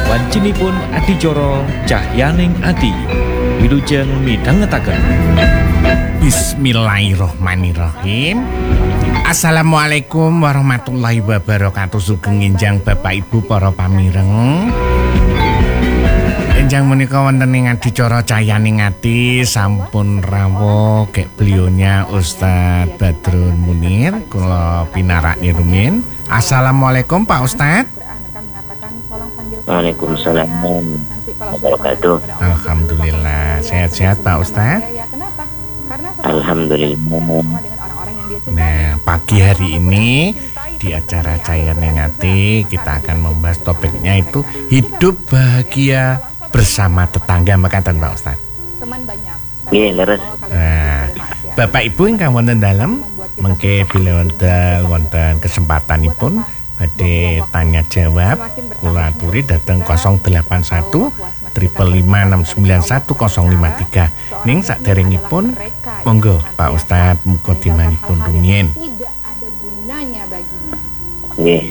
Wancinipun adicara Cahyaning Ati. Wilujeng midhangetaken. Bismillahirrahmanirrahim. Assalamualaikum warahmatullahi wabarakatuh. Sugeng enjang Bapak Ibu para pamireng. Enjang menika wonten ing adicara Cahyaning Ati sampun rawuh kek belionya Ustadz Badrun Munir. Kula pinarak nirumin. Assalamualaikum Pak Ustadz. Waalaikumsalam wabarakatuh. Alhamdulillah sehat-sehat Pak Ustadz. Alhamdulillah. Nah, pagi hari ini di acara Cahyaning Ati kita akan membahas topiknya itu hidup bahagia bersama tetangga mekaten Pak Ustadz. Nggih, leres. Nah, Bapak Ibu ingkang wonten dalem mengke bila wonten kesempatanipun badhe tanya jawab kula aturi dhateng 081 555 691 053. Ning saderengipun monggo Pak Ustadz mukadimanipun rumiyin. Tidak ada gunanya baginya. Nggih.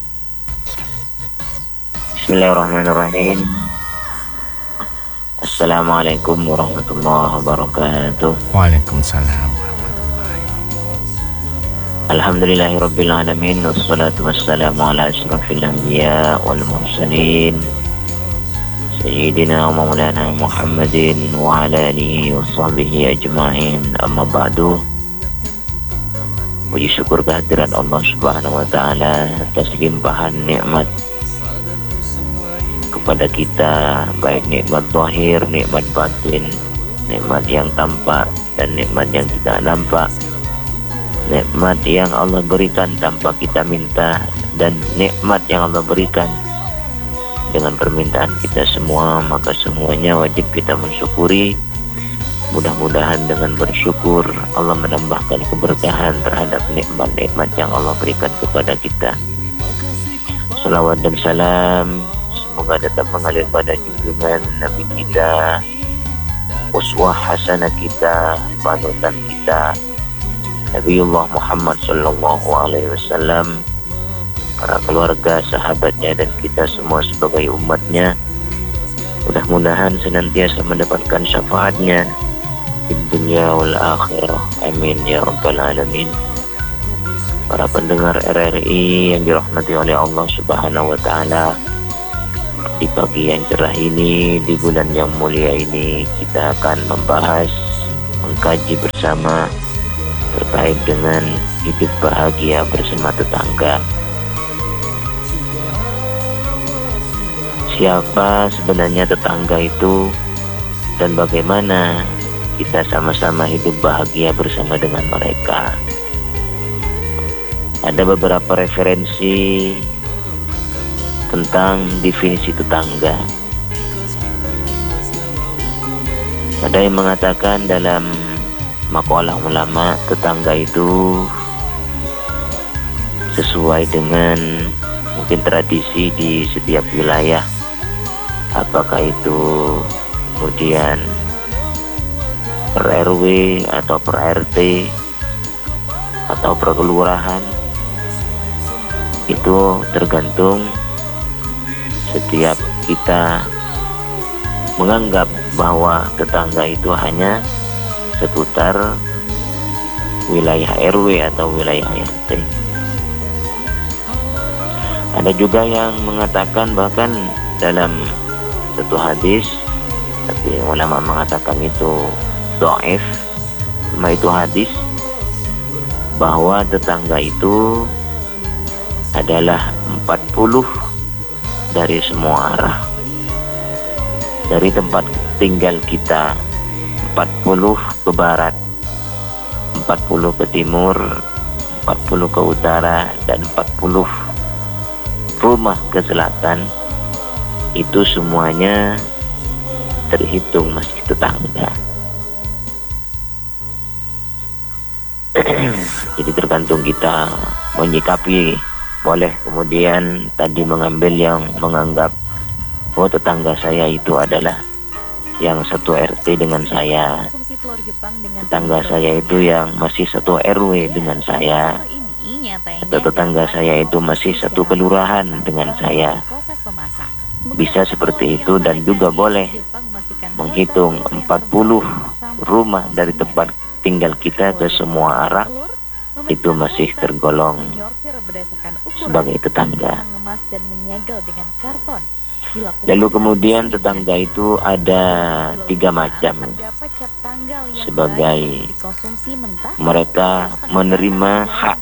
Bismillahirrahmanirrahim. Assalamualaikum warahmatullahi wabarakatuh. Waalaikumsalam. Alhamdulillahirabbil alamin wassalatu wassalamu ala asyrafil anbiya wal mursalin sayyidina wa maulana Muhammadin wa ala alihi wa sahbihi ajma'in. Amma ba'du. Puji syukur kehadiran Allah Subhanahu wa taala atas limpahan nikmat kepada kita, baik nikmat zahir, nikmat batin, nikmat yang tampak dan nikmat yang tidak nampak. Nikmat yang Allah berikan tanpa kita minta dan nikmat yang Allah berikan dengan permintaan kita semua, maka semuanya wajib kita mensyukuri. Mudah-mudahan dengan bersyukur Allah menambahkan keberkahan terhadap nikmat-nikmat yang Allah berikan kepada kita. Salawat dan salam semoga tetap mengalir pada junjungan Nabi kita, uswah hasanah kita, panutan kita, Nabiullah Muhammad sallallahu alaihi wasallam, para keluarga, sahabatnya dan kita semua sebagai umatnya. Mudah-mudahan senantiasa mendapatkan syafaatnya di dunia wal akhirah. Amin ya rabbal alamin. Para pendengar RRI yang dirahmati oleh Allah Subhanahu wa taala, di pagi yang cerah ini, di bulan yang mulia ini, kita akan membahas, mengkaji bersama terkait dengan hidup bahagia bersama tetangga. Siapa sebenarnya tetangga itu dan bagaimana kita sama-sama hidup bahagia bersama dengan mereka? Ada beberapa referensi tentang definisi tetangga. Ada yang mengatakan dalam makalah ulama, tetangga itu sesuai dengan mungkin tradisi di setiap wilayah, apakah itu kemudian per RW atau per RT atau per kelurahan, itu tergantung setiap kita menganggap bahwa tetangga itu hanya seputar wilayah RW atau wilayah RT. Ada juga yang mengatakan bahkan dalam satu hadis, tapi ulama mengatakan itu dhaif, cuma itu hadis, bahwa tetangga itu adalah 40 dari semua arah. Dari tempat tinggal kita 40 ke barat, 40 ke timur, 40 ke utara, dan 40 rumah ke selatan. Itu semuanya terhitung masih tetangga. Jadi tergantung kita menyikapi. Boleh kemudian tadi mengambil yang menganggap, oh tetangga saya itu adalah yang satu RT dengan saya, tetangga saya itu yang masih satu RW dengan saya, atau tetangga saya itu masih satu kelurahan dengan saya. bisa seperti itu, dan juga boleh menghitung 40 rumah dari tempat tinggal kita ke semua arah, itu masih tergolong sebagai tetangga. Lalu kemudian tetangga itu ada 3 macam. Sebagai mereka menerima hak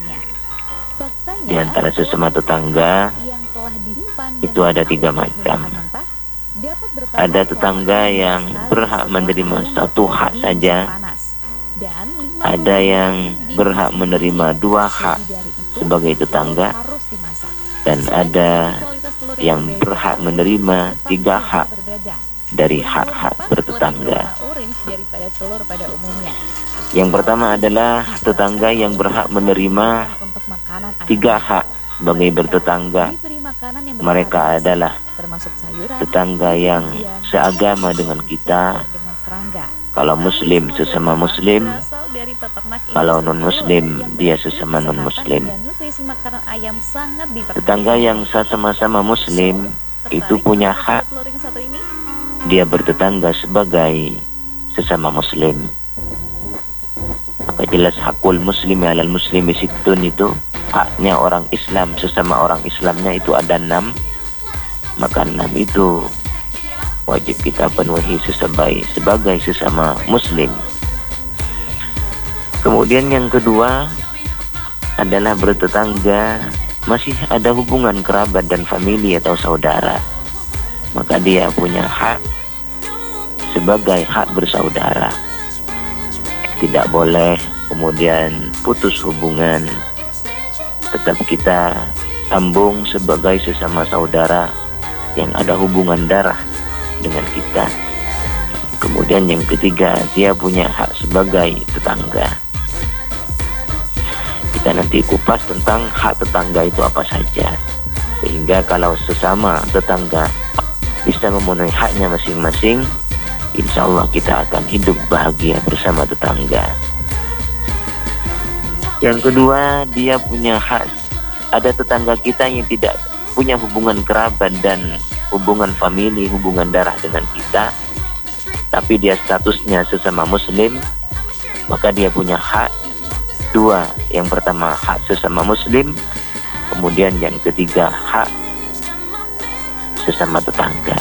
di antara sesama tetangga, itu ada 3 macam. Ada tetangga yang berhak menerima satu hak saja, ada yang berhak menerima 2 hak sebagai tetangga, dan ada yang berhak menerima 3 hak dari hak-hak bertetangga. Yang pertama adalah tetangga yang berhak menerima 3 hak sebagai bertetangga. Mereka adalah tetangga yang seagama dengan kita, kalau muslim sesama muslim, kalau non-muslim dia sesama non-muslim. Tetangga yang sama-sama muslim itu punya hak, dia bertetangga sebagai sesama muslim. Maka jelas hakul muslimi alal muslimi sittun, itu haknya orang Islam sesama orang Islamnya itu ada 6. Maka 6 itu wajib kita penuhi sebagai sesama muslim. Kemudian yang kedua adalah bertetangga masih ada hubungan kerabat dan famili atau saudara. Maka dia punya hak sebagai hak bersaudara. Tidak boleh kemudian putus hubungan, tetap kita sambung sebagai sesama saudara yang ada hubungan darah dengan kita. Kemudian yang ketiga, dia punya hak sebagai tetangga. Kita nanti kupas tentang hak tetangga itu apa saja, sehingga kalau sesama tetangga bisa memenuhi haknya masing-masing, insya Allah kita akan hidup bahagia bersama tetangga. Yang kedua, dia punya hak. Ada tetangga kita yang tidak punya hubungan kerabat dan hubungan famili, hubungan darah dengan kita, tapi dia statusnya sesama muslim, maka dia punya hak 2. Yang pertama hak sesama muslim, kemudian yang ketiga hak sesama tetangga.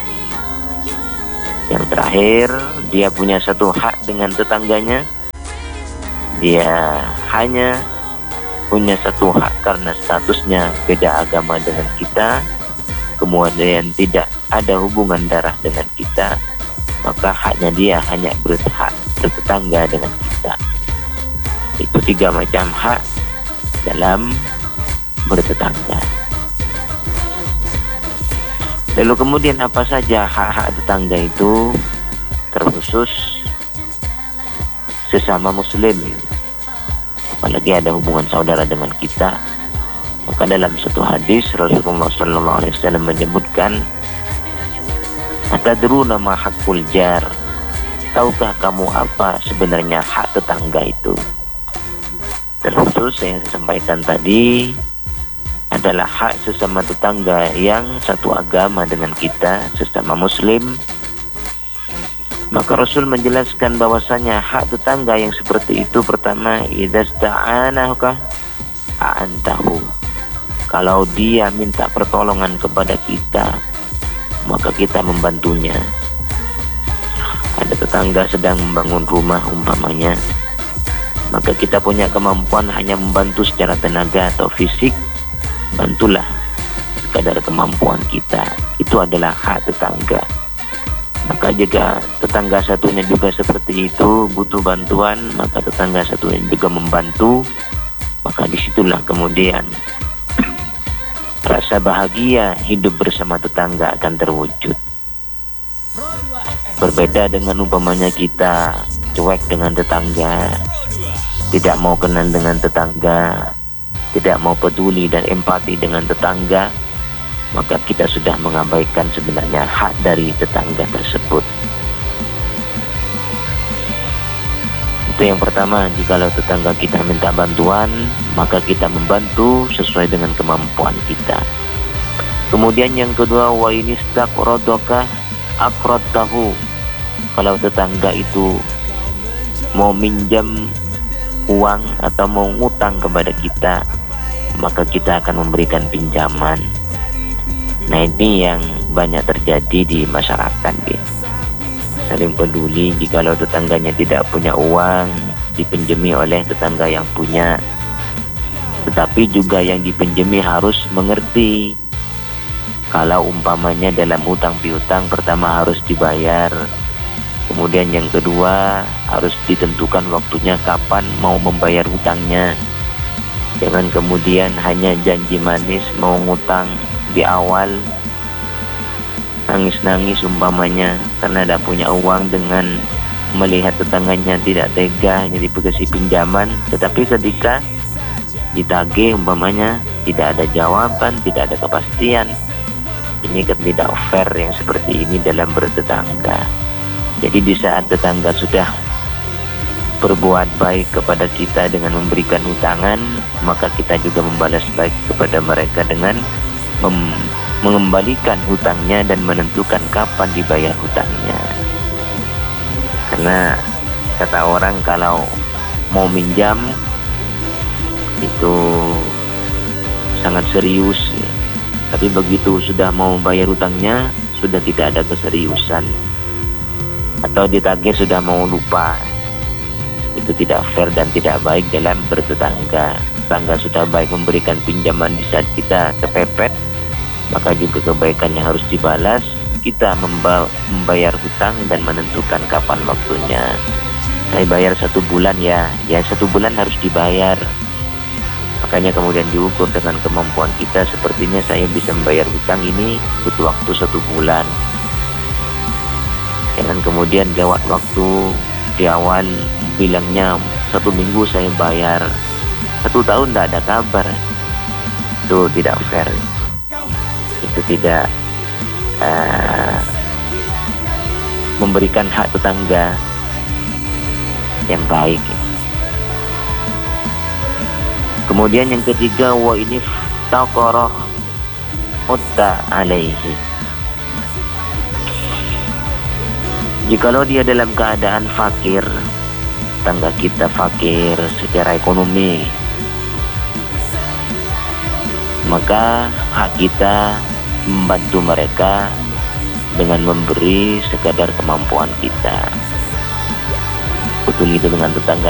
Yang terakhir, dia punya satu hak dengan tetangganya. Dia hanya punya satu hak karena statusnya beda agama dengan kita, kemudian tidak ada hubungan darah dengan kita, maka haknya dia hanya berhak bertetangga dengan kita. Itu 3 macam hak dalam bertetangga. Lalu kemudian apa saja hak-hak tetangga itu, terkhusus sesama muslim, apalagi ada hubungan saudara dengan kita. Maka dalam satu hadis Rasulullah SAW menyebutkan, "Atadruna ma haqqul jar?" Tahukah kamu apa sebenarnya hak tetangga itu? Terkhusus yang saya sampaikan tadi adalah hak sesama tetangga yang satu agama dengan kita, sesama muslim. Maka Rasul menjelaskan bahwasanya hak tetangga yang seperti itu, pertama, idzasta'anaka a'antahu. Kalau dia minta pertolongan kepada kita, maka kita membantunya. Ada tetangga sedang membangun rumah umpamanya, maka kita punya kemampuan hanya membantu secara tenaga atau fisik, bantulah sekadar kemampuan kita. Itu adalah hak tetangga. Maka jika tetangga satunya juga seperti itu, butuh bantuan, maka tetangga satunya juga membantu, maka disitulah kemudian rasa bahagia hidup bersama tetangga akan terwujud. Berbeda dengan umpamanya kita cuek dengan tetangga, tidak mau kenal dengan tetangga, tidak mau peduli dan empati dengan tetangga, maka kita sudah mengabaikan sebenarnya hak dari tetangga tersebut. Itu yang pertama, jikalau tetangga kita minta bantuan, maka kita membantu sesuai dengan kemampuan kita. Kemudian yang kedua, wa inistaqradaka aqradtahu. Kalau tetangga itu mau minjam uang atau mau ngutang kepada kita, maka kita akan memberikan pinjaman. Nah, ini yang banyak terjadi di masyarakat, gitu. Saling peduli. Jikalau tetangganya tidak punya uang, dipinjami oleh tetangga yang punya. Tetapi juga yang dipinjami harus mengerti, kalau umpamanya dalam utang piutang, pertama harus dibayar. Kemudian yang kedua, harus ditentukan waktunya kapan mau membayar hutangnya. Jangan kemudian hanya janji manis mau ngutang di awal, nangis-nangis umpamanya karena tidak punya uang, dengan melihat tetangganya tidak tega hanya dikasih pinjaman, tetapi ketika ditagih umpamanya tidak ada jawaban, tidak ada kepastian. Ini tidak fair yang seperti ini dalam bertetangga. Jadi di saat tetangga sudah berbuat baik kepada kita dengan memberikan hutangan, maka kita juga membalas baik kepada mereka dengan mengembalikan hutangnya dan menentukan kapan dibayar hutangnya. Karena kata orang, kalau mau minjam itu sangat serius, ya. Tapi begitu sudah mau bayar hutangnya, sudah tidak ada keseriusan, atau ditagih sudah mau lupa. Itu tidak fair dan tidak baik dalam bertetangga. Tetangga sudah baik memberikan pinjaman di saat kita kepepet, maka juga kebaikannya harus dibalas. Kita membayar hutang dan menentukan kapan waktunya. Saya bayar 1 bulan, ya 1 bulan harus dibayar. Makanya kemudian diukur dengan kemampuan kita. Sepertinya saya bisa membayar hutang ini butuh waktu 1 bulan. Jangan kemudian lewat waktu, di awal bilangnya 1 minggu saya bayar, 1 tahun tidak ada kabar. Itu tidak fair. Itu tidak memberikan hak tetangga yang baik. Kemudian yang ketiga, wa ini taqarah mutta alaihi. Jikalau dia dalam keadaan fakir, tetangga kita fakir secara ekonomi, maka hak kita membantu mereka dengan memberi sekadar kemampuan kita. Betul itu dengan tetangga